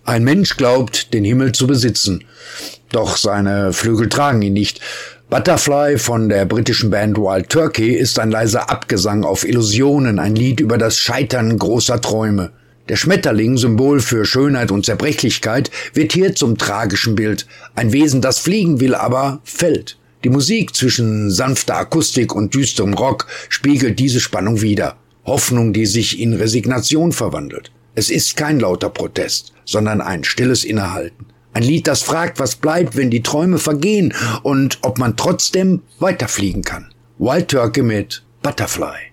Ein Mensch glaubt, den Himmel zu besitzen. Doch seine Flügel tragen ihn nicht. Butterfly von der britischen Band Wild Turkey ist ein leiser Abgesang auf Illusionen, ein Lied über das Scheitern großer Träume. Der Schmetterling, Symbol für Schönheit und Zerbrechlichkeit, wird hier zum tragischen Bild. Ein Wesen, das fliegen will, aber fällt. Die Musik zwischen sanfter Akustik und düsterem Rock spiegelt diese Spannung wider. Hoffnung, die sich in Resignation verwandelt. Es ist kein lauter Protest, sondern ein stilles Innehalten. Ein Lied, das fragt, was bleibt, wenn die Träume vergehen und ob man trotzdem weiterfliegen kann. Wild Turkey mit Butterfly.